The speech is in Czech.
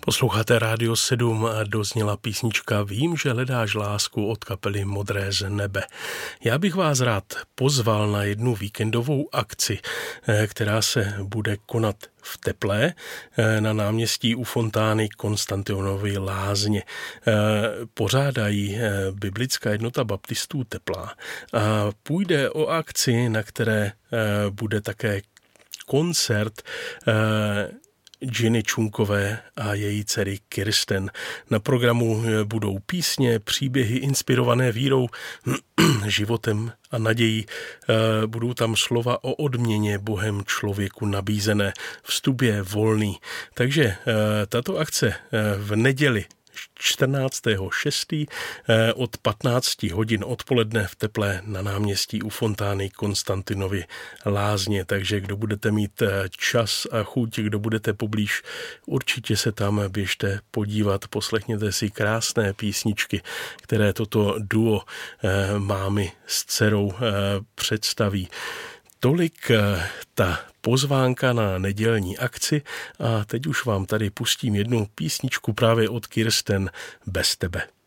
Posloucháte Rádio 7 a dozněla písnička Vím, že hledáš lásku od kapely Modré z nebe. Já bych vás rád pozval na jednu víkendovou akci, která se bude konat v Teplé na náměstí u fontány Konstantinovy lázně. Pořádají Biblická jednota baptistů Teplá. A půjde o akci, na které bude také koncert Ginny Čunkové a její dcery Kirsten. Na programu budou písně, příběhy inspirované vírou, životem a nadějí. Budou tam slova o odměně Bohem člověku nabízené. Vstup je volný. Takže tato akce v neděli 14.6. od 15 hodin odpoledne v Teplé na náměstí u fontány Konstantinovy lázně. Takže kdo budete mít čas a chuť, kdo budete poblíž, určitě se tam běžte podívat, poslechněte si krásné písničky, které toto duo mámy s dcerou představí. Tolik ta pozvánka na nedělní akci a teď už vám tady pustím jednu písničku právě od Kirsten Bez tebe.